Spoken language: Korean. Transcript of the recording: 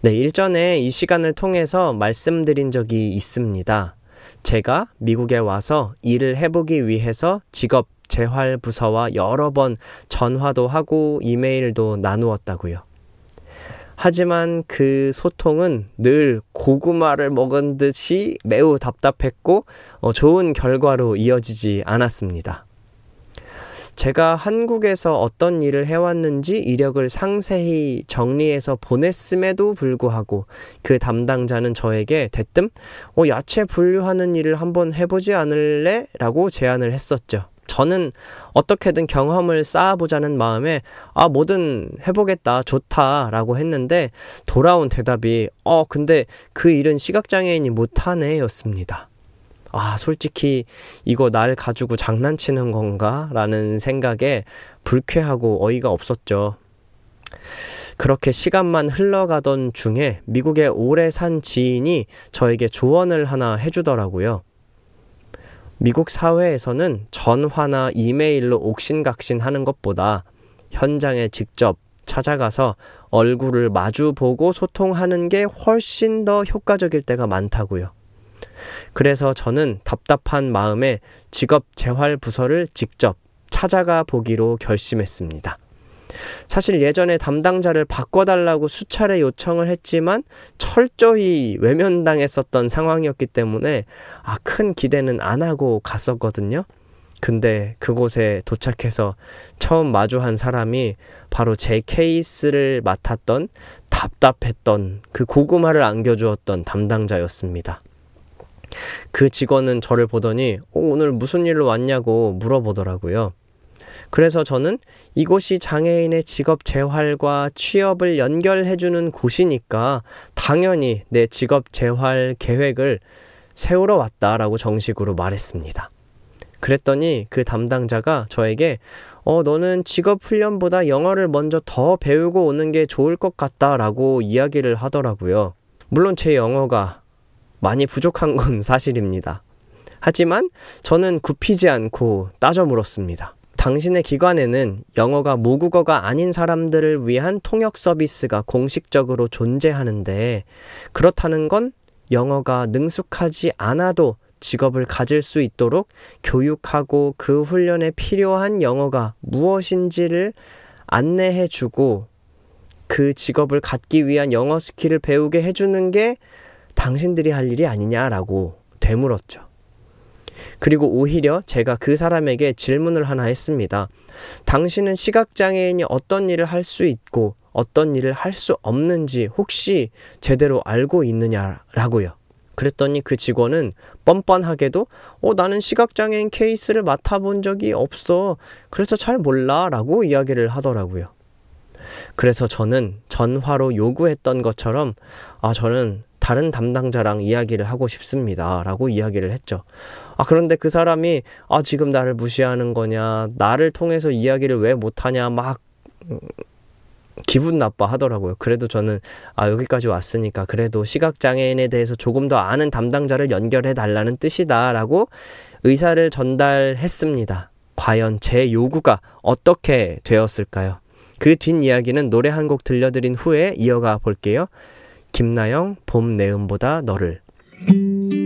네, 일전에 이 시간을 통해서 말씀드린 적이 있습니다. 제가 미국에 와서 일을 해보기 위해서 직업 재활 부서와 여러 번 전화도 하고 이메일도 나누었다고요. 하지만 그 소통은 늘 고구마를 먹은 듯이 매우 답답했고 좋은 결과로 이어지지 않았습니다. 제가 한국에서 어떤 일을 해왔는지 이력을 상세히 정리해서 보냈음에도 불구하고 그 담당자는 저에게 대뜸 야채 분류하는 일을 한번 해보지 않을래? 라고 제안을 했었죠. 저는 어떻게든 경험을 쌓아보자는 마음에 뭐든 해보겠다, 좋다 라고 했는데 돌아온 대답이 근데 그 일은 시각장애인이 못하네 였습니다. 솔직히 이거 날 가지고 장난치는 건가? 라는 생각에 불쾌하고 어이가 없었죠. 그렇게 시간만 흘러가던 중에 미국에 오래 산 지인이 저에게 조언을 하나 해주더라고요. 미국 사회에서는 전화나 이메일로 옥신각신 하는 것보다 현장에 직접 찾아가서 얼굴을 마주보고 소통하는 게 훨씬 더 효과적일 때가 많다고요. 그래서 저는 답답한 마음에 직업재활부서를 직접 찾아가 보기로 결심했습니다. 사실 예전에 담당자를 바꿔달라고 수차례 요청을 했지만 철저히 외면당했었던 상황이었기 때문에 큰 기대는 안 하고 갔었거든요. 근데 그곳에 도착해서 처음 마주한 사람이 바로 제 케이스를 맡았던 답답했던 그 고구마를 안겨주었던 담당자였습니다. 그 직원은 저를 보더니 오늘 무슨 일로 왔냐고 물어보더라고요. 그래서 저는 이곳이 장애인의 직업 재활과 취업을 연결해주는 곳이니까 당연히 내 직업 재활 계획을 세우러 왔다라고 정식으로 말했습니다. 그랬더니 그 담당자가 저에게 너는 직업 훈련보다 영어를 먼저 더 배우고 오는 게 좋을 것 같다라고 이야기를 하더라고요. 물론 제 영어가 많이 부족한 건 사실입니다. 하지만 저는 굽히지 않고 따져 물었습니다. 당신의 기관에는 영어가 모국어가 아닌 사람들을 위한 통역 서비스가 공식적으로 존재하는데 그렇다는 건 영어가 능숙하지 않아도 직업을 가질 수 있도록 교육하고 그 훈련에 필요한 영어가 무엇인지를 안내해주고 그 직업을 갖기 위한 영어 스킬을 배우게 해주는 게 당신들이 할 일이 아니냐라고 되물었죠. 그리고 오히려 제가 그 사람에게 질문을 하나 했습니다. 당신은 시각장애인이 어떤 일을 할 수 있고 어떤 일을 할 수 없는지 혹시 제대로 알고 있느냐라고요. 그랬더니 그 직원은 뻔뻔하게도 나는 시각장애인 케이스를 맡아본 적이 없어. 그래서 잘 몰라 라고 이야기를 하더라고요. 그래서 저는 전화로 요구했던 것처럼 저는 다른 담당자랑 이야기를 하고 싶습니다 라고 이야기를 했죠. 그런데 그 사람이 지금 나를 무시하는 거냐, 나를 통해서 이야기를 왜 못하냐 막 기분 나빠 하더라고요. 그래도 저는 여기까지 왔으니까 그래도 시각장애인에 대해서 조금 더 아는 담당자를 연결해 달라는 뜻이다 라고 의사를 전달했습니다. 과연 제 요구가 어떻게 되었을까요? 그 뒷이야기는 노래 한 곡 들려드린 후에 이어가 볼게요. 김나영 봄 내음보다 너를.